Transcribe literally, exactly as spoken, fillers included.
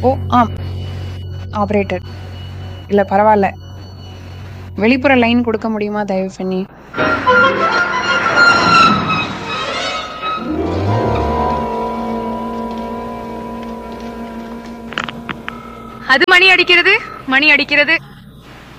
ஓ ஆம் ஆபரேட்டர். இல்ல பரவாயில்ல, வெளிப்புற லைன் கொடுக்க முடியுமா தயவு பண்ணி? அது மணி அடிக்கிறது, மணி அடிக்கிறது.